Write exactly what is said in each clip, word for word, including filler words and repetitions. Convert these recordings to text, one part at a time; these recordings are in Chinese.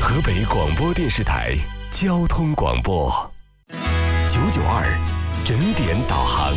河北广播电视台交通广播九九二整点导航。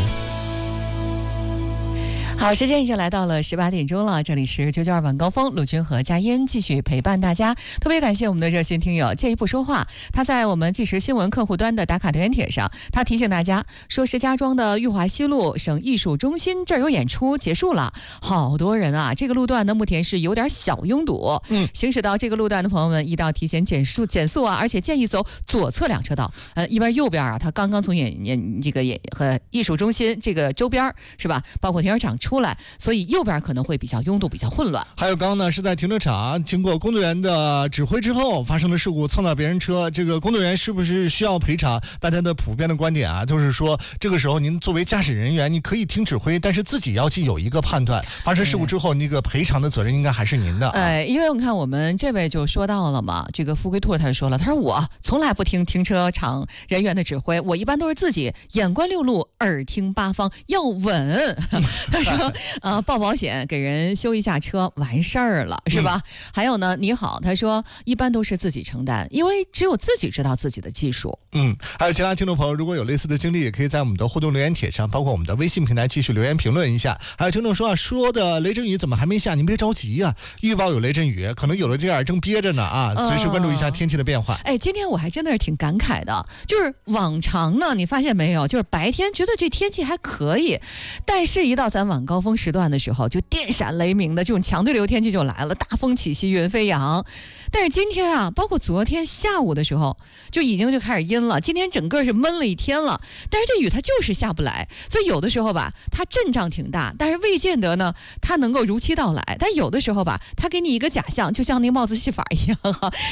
好，时间已经来到了十八点钟了，这里是九九二晚高峰，陆军和佳音继续陪伴大家。特别感谢我们的热心听友介意不说话，他在我们即时新闻客户端的打卡留言帖上，他提醒大家说，石家庄的裕华西路省艺术中心这儿有演出结束了，好多人啊，这个路段呢目前是有点小拥堵，嗯，行驶到这个路段的朋友们一定要提前减速减速啊，而且建议走左侧两车道，呃，一边右边啊，他刚刚从演演这个演和艺术中心这个周边是吧，包括停车场出来，所以右边可能会比较拥堵，比较混乱。 还有刚刚呢是在停车场经过工作人员的指挥之后发生的事故，蹭到别人车，这个工作人员是不是需要赔偿？大家的普遍的观点啊，就是说这个时候您作为驾驶人员，你可以听指挥，但是自己要去有一个判断。发生事故之后，那个赔偿的责任应该还是您的。 哎，因为我看我们这位就说到了嘛，这个富贵兔他就说了，他说我从来不听停车场人员的指挥，我一般都是自己眼观六路，耳听八方，要稳。他说呃，报保险给人修一下车完事儿了，是吧？嗯、还有呢，你好，他说一般都是自己承担，因为只有自己知道自己的技术。 嗯，还有其他听众朋友如果有类似的经历，也可以在我们的互动留言帖上，包括我们的微信平台继续留言评论一下。还有听众说啊，说的雷阵雨怎么还没下？您别着急啊，预报有雷阵雨，可能有的这样正憋着呢啊，随时关注一下天气的变化。 呃、哎，今天我还真的是挺感慨的，就是往常呢，你发现没有，就是白天觉得这天气还可以，但是一到咱晚高峰时段的时候，就电闪雷鸣的这种强对流天气就来了，大风起兮云飞扬。但是今天啊，包括昨天下午的时候就已经就开始阴了，今天整个是闷了一天了，但是这雨它就是下不来，所以有的时候吧它阵仗挺大，但是未见得呢它能够如期到来，但有的时候吧它给你一个假象，就像那个帽子戏法一样哈。